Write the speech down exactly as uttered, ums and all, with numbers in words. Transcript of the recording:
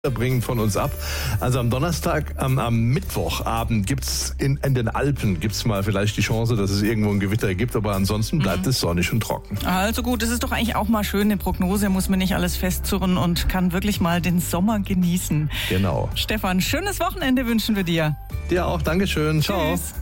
bringen von uns ab. Also am Donnerstag, am, am Mittwochabend gibt's in, in den Alpen gibt's mal vielleicht die Chance, dass es irgendwo ein Gewitter gibt, aber ansonsten bleibt mhm. es sonnig und trocken. Also gut, es ist doch eigentlich auch mal schön, eine Prognose, muss man nicht alles festzurren und kann wirklich mal den Sommer genießen. Genau. Stefan, schönes Wochenende wünschen wir dir. Dir auch, Dankeschön. Ciao. Tschüss.